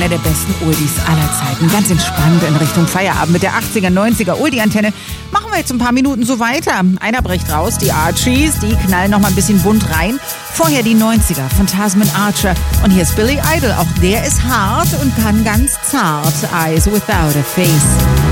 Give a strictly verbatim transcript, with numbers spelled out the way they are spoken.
einer der besten Oldies aller Zeiten. Ganz entspannt in Richtung Feierabend mit der achtziger, neunziger Oldie-Antenne. Machen wir jetzt ein paar Minuten so weiter. Einer bricht raus, die Archies, die knallen noch mal ein bisschen bunt rein. Vorher die neunziger von Tasman Archer. Und hier ist Billy Idol, auch der ist hart und kann ganz zart. Eyes Without a Face.